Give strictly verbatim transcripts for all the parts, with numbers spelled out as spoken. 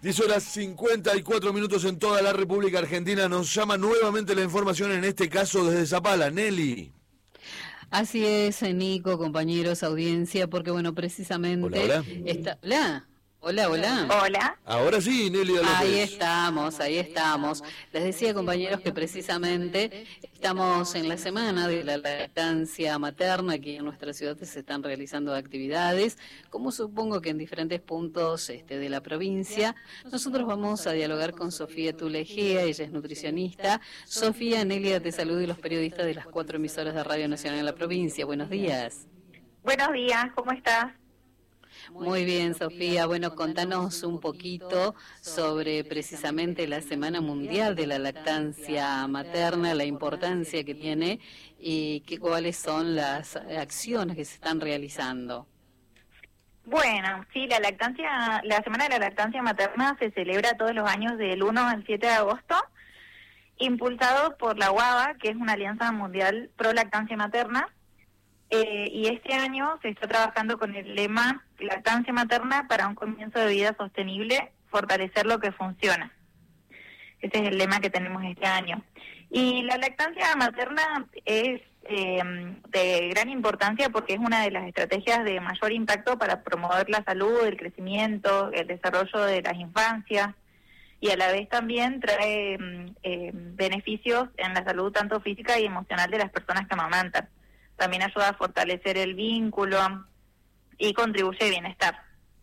diez horas cincuenta y cuatro minutos en toda la República Argentina. Nos llama nuevamente la información, en este caso desde Zapala. Nelly. Así es, Nico, compañeros, audiencia, porque bueno, precisamente... Hola, hola. Está... Hola. Hola, hola. Hola. Ahora sí, Nelly López. Ahí estamos, ahí estamos. Les decía, compañeros, que precisamente estamos en la semana de la lactancia materna. Aquí en nuestra ciudad se están realizando actividades, como supongo que en diferentes puntos este, de la provincia. Nosotros vamos a dialogar con Sofía Tulejea, ella es nutricionista. Sofía, Nelia, te saludo, y los periodistas de las cuatro emisoras de Radio Nacional en la provincia. Buenos días. Buenos días, ¿cómo estás? Muy bien, Sofía. Bueno, contanos un poquito sobre precisamente la Semana Mundial de la Lactancia Materna, la importancia que tiene y qué, cuáles son las acciones que se están realizando. Bueno, sí, la lactancia, la Semana de la Lactancia Materna se celebra todos los años del uno al siete de agosto, impulsado por la U A B A, que es una alianza mundial pro lactancia materna. Eh, y este año se está trabajando con el lema Lactancia Materna para un comienzo de vida sostenible, fortalecer lo que funciona. Ese es el lema que tenemos este año. Y la lactancia materna es eh, de gran importancia porque es una de las estrategias de mayor impacto para promover la salud, el crecimiento, el desarrollo de las infancias, y a la vez también trae eh, beneficios en la salud tanto física y emocional de las personas que amamantan. También ayuda a fortalecer el vínculo y contribuye al bienestar.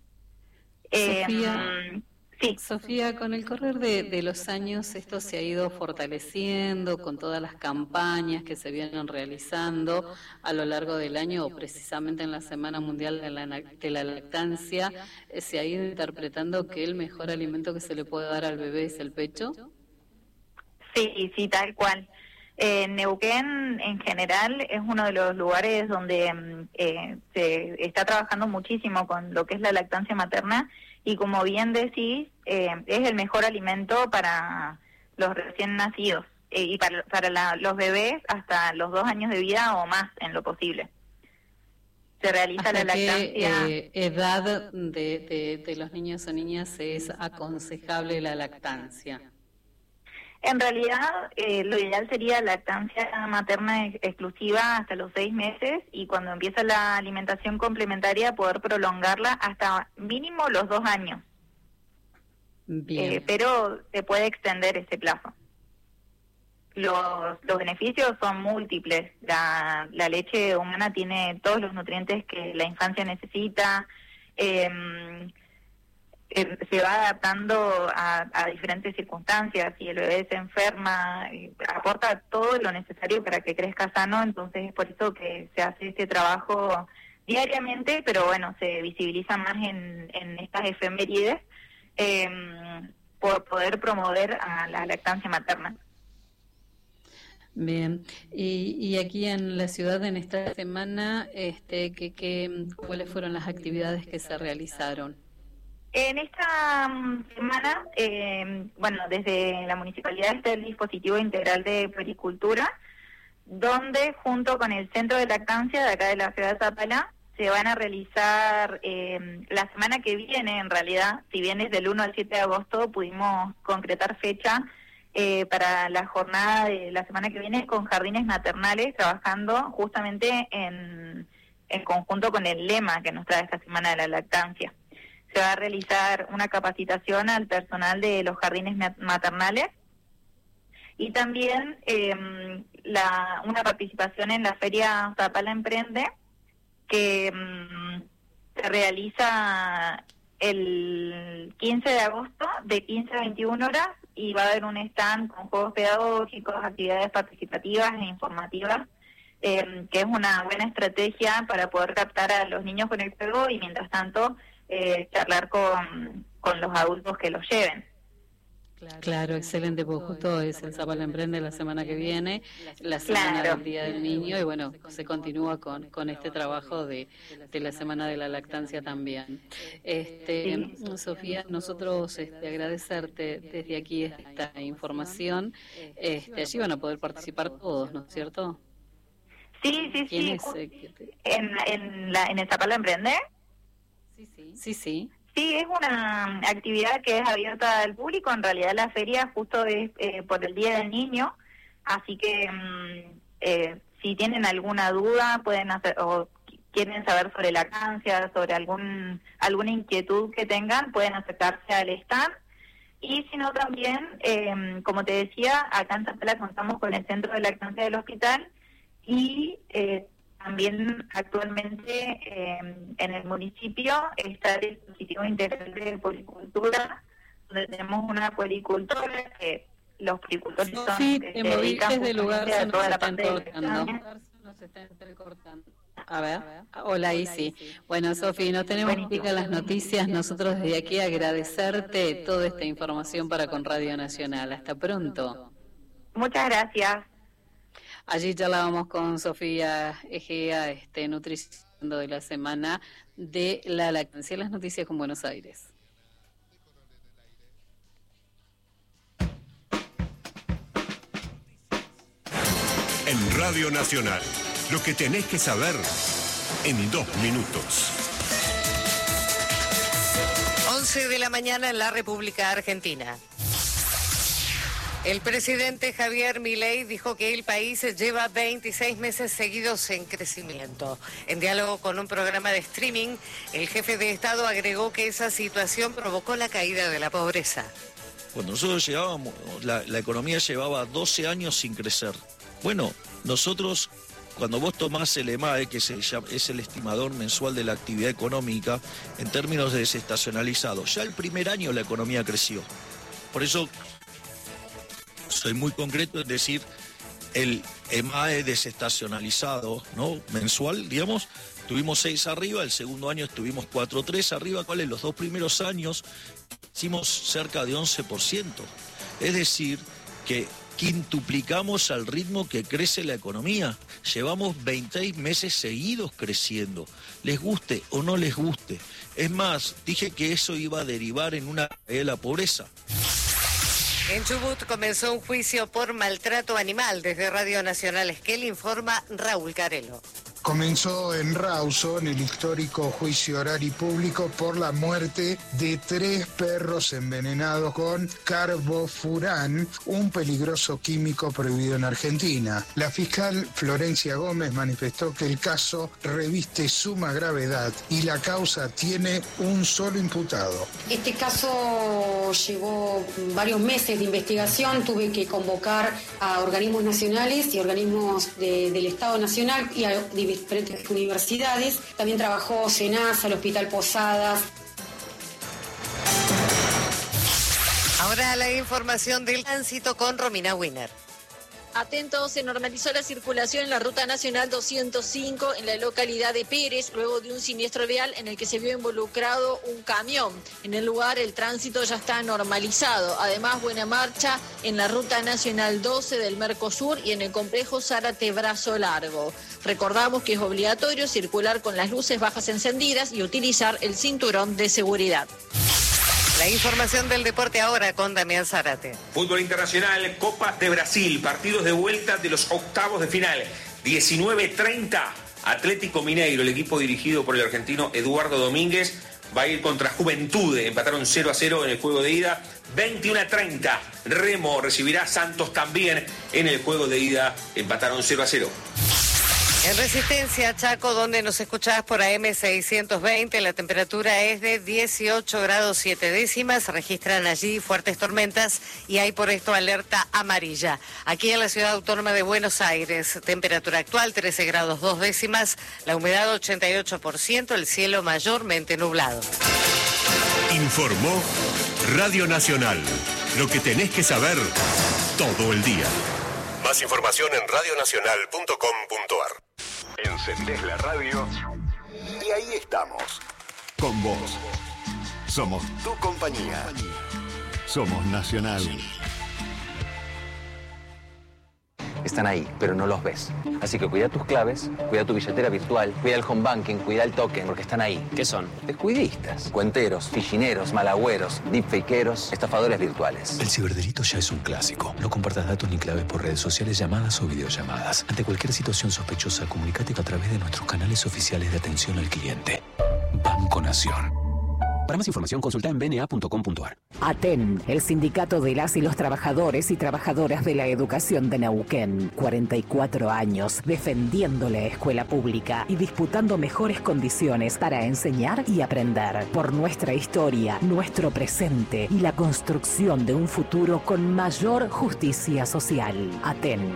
Sofía, eh, sí. Sofía, con el correr de, de los años esto se ha ido fortaleciendo con todas las campañas que se vienen realizando a lo largo del año, o precisamente en la Semana Mundial de la, de la Lactancia, eh, se ha ido interpretando que el mejor alimento que se le puede dar al bebé es el pecho. Sí, sí, tal cual. Eh, Neuquén en general es uno de los lugares donde eh, se está trabajando muchísimo con lo que es la lactancia materna, y como bien decís, eh, es el mejor alimento para los recién nacidos eh, y para, para la, los bebés hasta los dos años de vida o más en lo posible. Se realiza ¿Hasta la lactancia. qué eh, edad de, de, de los niños o niñas es aconsejable la lactancia? En realidad, eh, lo ideal sería lactancia materna ex exclusiva hasta los seis meses, y cuando empieza la alimentación complementaria poder prolongarla hasta mínimo los dos años. Bien. Eh, pero se puede extender ese plazo. Los, los beneficios son múltiples. La, la leche humana tiene todos los nutrientes que la infancia necesita. Eh, Eh, se va adaptando a, a diferentes circunstancias. Si el bebé se enferma, eh, aporta todo lo necesario para que crezca sano. Entonces es por eso que se hace este trabajo diariamente, pero bueno, se visibiliza más en, en estas efemérides eh, por poder promover a la lactancia materna. Bien, y, y aquí en la ciudad en esta semana, este, que, que, ¿cuáles fueron las actividades que se realizaron? En esta um, semana, eh, bueno, desde la municipalidad está el dispositivo integral de puericultura, donde junto con el centro de lactancia de acá de la ciudad de Zapala se van a realizar eh, la semana que viene, en realidad, si bien desde el uno al siete de agosto pudimos concretar fecha eh, para la jornada de la semana que viene con jardines maternales, trabajando justamente en, en conjunto con el lema que nos trae esta semana de la lactancia. Se va a realizar una capacitación al personal de los jardines maternales y también eh, la, una participación en la Feria Zapala Emprende, que um, se realiza el quince de agosto de quince a veintiuna horas, y va a haber un stand con juegos pedagógicos, actividades participativas e informativas, eh, que es una buena estrategia para poder captar a los niños con el juego y mientras tanto Eh, charlar con, con los adultos que los lleven. Claro, claro, excelente, porque justo es el Zapala Emprende la semana que viene, la semana Claro. del Día del Niño, y bueno, se continúa con, con este trabajo de, de la Semana de la Lactancia también. Este, Sí. Sofía, nosotros este, agradecerte desde aquí esta información. Este, allí van a poder participar todos, ¿no es cierto? Sí, sí, ¿Quién sí. es, eh, que te... En, en, la, en el Zapala Emprende. Sí, sí. Sí, sí. Sí, es una actividad que es abierta al público. En realidad la feria justo es eh, por el Día del Niño, así que mm, eh, si tienen alguna duda pueden hacer o quieren saber sobre la lactancia, sobre algún alguna inquietud que tengan, pueden acercarse al stand. Y si no también, eh, como te decía, acá en Zapala contamos con el Centro de Lactancia del Hospital y eh, también actualmente eh, en el municipio está el dispositivo integral de puericultura, donde tenemos una puericultora que los puericultores son Sí, que te se dedican moviste de lugar, justamente se a nos toda la están parte de cortando. lactancia. Nos están entrecortando. A ver, hola Isi. Bueno, Sofi, no tenemos que ir a las noticias. Nosotros desde aquí agradecerte toda esta información para con Radio Nacional. Hasta pronto. Muchas gracias. Allí charlábamos con Sofía Egea, este, nutricionista de la semana de la lactancia. Las noticias con Buenos Aires. En Radio Nacional, lo que tenés que saber en dos minutos. once de la mañana en la República Argentina. El presidente Javier Milei dijo que el país lleva veintiséis meses seguidos en crecimiento. En diálogo con un programa de streaming, el jefe de Estado agregó que esa situación provocó la caída de la pobreza. Cuando nosotros llevábamos, la, la economía llevaba doce años sin crecer. Bueno, nosotros, cuando vos tomás el EMAE, que se llama, es el estimador mensual de la actividad económica, en términos de desestacionalizado, ya el primer año la economía creció. Por eso soy muy concreto en decir el EMAE desestacionalizado, ¿no? Mensual, digamos, tuvimos seis arriba, el segundo año estuvimos cuatro tres arriba, ¿cuáles? Los dos primeros años hicimos cerca de once por ciento. Es decir, que quintuplicamos al ritmo que crece la economía. Llevamos veintiséis meses seguidos creciendo, les guste o no les guste. Es más, dije que eso iba a derivar en una caída de la pobreza. En Chubut comenzó un juicio por maltrato animal. Desde Radio Nacional Esquel informa Raúl Carelo. Comenzó en Rawson el histórico juicio oral y público por la muerte de tres perros envenenados con carbofurán, un peligroso químico prohibido en Argentina. La fiscal Florencia Gómez manifestó que el caso reviste suma gravedad y la causa tiene un solo imputado. Este caso llevó varios meses de investigación, tuve que convocar a organismos nacionales y organismos de, del Estado Nacional y a diferentes universidades. También trabajó SENASA, el Hospital Posadas. Ahora la información del tránsito con Romina Wiener. Atentos, se normalizó la circulación en la Ruta Nacional doscientos cinco en la localidad de Pérez, luego de un siniestro vial en el que se vio involucrado un camión. En el lugar el tránsito ya está normalizado. Además, buena marcha en la Ruta Nacional doce del Mercosur y en el complejo Zárate Brazo Largo. Recordamos que es obligatorio circular con las luces bajas encendidas y utilizar el cinturón de seguridad. La información del deporte ahora con Damián Zárate. Fútbol internacional, Copa de Brasil, partidos de vuelta de los octavos de final. diecinueve treinta, Atlético Mineiro, el equipo dirigido por el argentino Eduardo Domínguez, va a ir contra Juventude. Empataron cero a cero en el juego de ida. veintiuno a treinta, Remo recibirá a Santos también en el juego de ida. Empataron cero a cero. En Resistencia, Chaco, donde nos escuchás por A M seiscientos veinte, la temperatura es de dieciocho grados siete décimas, se registran allí fuertes tormentas y hay por esto alerta amarilla. Aquí en la ciudad autónoma de Buenos Aires, temperatura actual trece grados dos décimas, la humedad ochenta y ocho por ciento, el cielo mayormente nublado. Informó Radio Nacional, lo que tenés que saber todo el día. Más información en radio nacional punto com punto a r. Encendés la radio y ahí estamos, con vos. Somos tu compañía. Somos Nacional. Están ahí, pero no los ves. Así que cuida tus claves, cuida tu billetera virtual, cuida el home banking, cuida el token, porque están ahí. ¿Qué son? Descuidistas, cuenteros, fichineros, malagüeros, deepfakeros, estafadores virtuales. El ciberdelito ya es un clásico. No compartas datos ni claves por redes sociales, llamadas o videollamadas. Ante cualquier situación sospechosa, comunícate a través de nuestros canales oficiales de atención al cliente. Banco Nación. Para más información, consulta en b n a punto com punto a r. ATEN, el sindicato de las y los trabajadores y trabajadoras de la educación de Neuquén. cuarenta y cuatro años defendiendo la escuela pública y disputando mejores condiciones para enseñar y aprender. Por nuestra historia, nuestro presente y la construcción de un futuro con mayor justicia social. ATEN.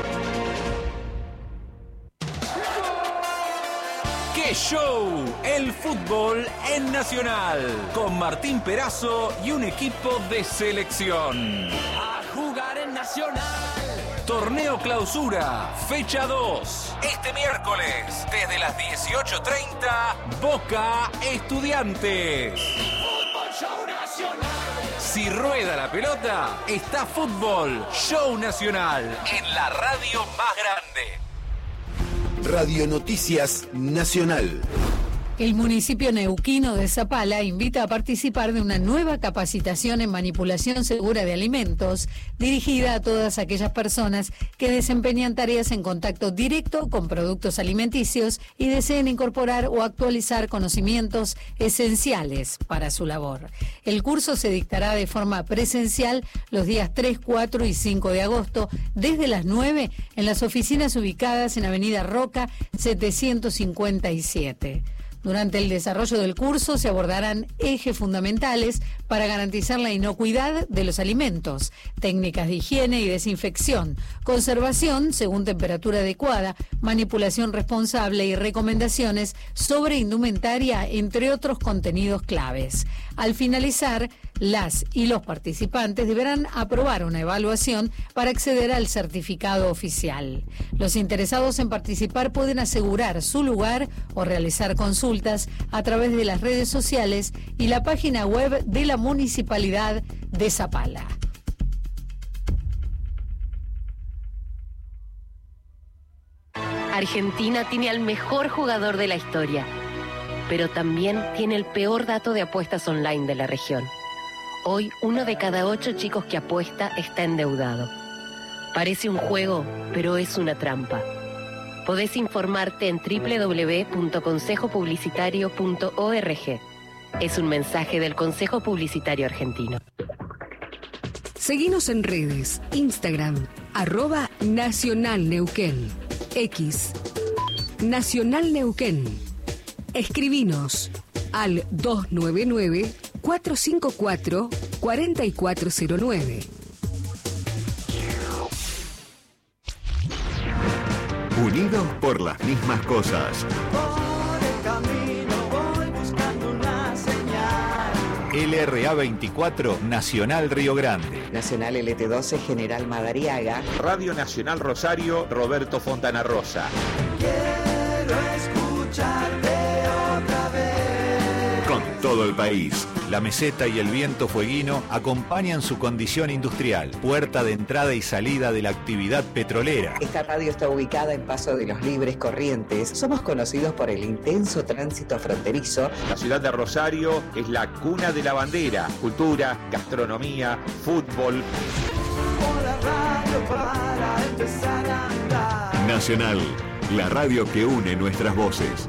¡Qué show! El fútbol en Nacional, con Martín Perazo y un equipo de selección. A jugar en Nacional. Torneo Clausura, fecha dos. Este miércoles, desde las dieciocho treinta, Boca Estudiantes. Fútbol Show Nacional. Si rueda la pelota, está Fútbol Show Nacional en la radio más grande. Radio Noticias Nacional. El municipio neuquino de Zapala invita a participar de una nueva capacitación en manipulación segura de alimentos, dirigida a todas aquellas personas que desempeñan tareas en contacto directo con productos alimenticios y deseen incorporar o actualizar conocimientos esenciales para su labor. El curso se dictará de forma presencial los días tres, cuatro y cinco de agosto, desde las nueve en las oficinas ubicadas en Avenida Roca setecientos cincuenta y siete. Durante el desarrollo del curso se abordarán ejes fundamentales para garantizar la inocuidad de los alimentos, técnicas de higiene y desinfección, conservación según temperatura adecuada, manipulación responsable y recomendaciones sobre indumentaria, entre otros contenidos claves. Al finalizar, las y los participantes deberán aprobar una evaluación para acceder al certificado oficial. Los interesados en participar pueden asegurar su lugar o realizar consultas a través de las redes sociales y la página web de la Municipalidad de Zapala. Argentina tiene al mejor jugador de la historia, pero también tiene el peor dato de apuestas online de la región. Hoy, uno de cada ocho chicos que apuesta está endeudado. Parece un juego, pero es una trampa. Podés informarte en doble u doble u doble u punto consejo publicitario punto org. Es un mensaje del Consejo Publicitario Argentino. Seguinos en redes, Instagram, arroba Nacional Neuquén, X, Nacional Neuquén. Escribinos al dos nueve nueve, cuatro cinco cuatro, cuatro cuatro cero nueve. Unidos por las mismas cosas. Por el camino voy buscando una señal. L R A veinticuatro, Nacional Río Grande. Nacional L T doce, General Madariaga. Radio Nacional Rosario, Roberto Fontana Rosa. Quiero escucharte otra vez. Con todo el país. La meseta y el viento fueguino acompañan su condición industrial, puerta de entrada y salida de la actividad petrolera. Esta radio está ubicada en Paso de los Libres Corrientes. Somos conocidos por el intenso tránsito fronterizo. La ciudad de Rosario es la cuna de la bandera, cultura, gastronomía, fútbol. La radio para empezar a andar. Nacional, la radio que une nuestras voces.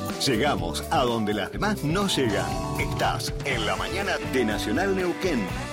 Llegamos a donde las demás no llegan. Estás en la mañana de Nacional Neuquén.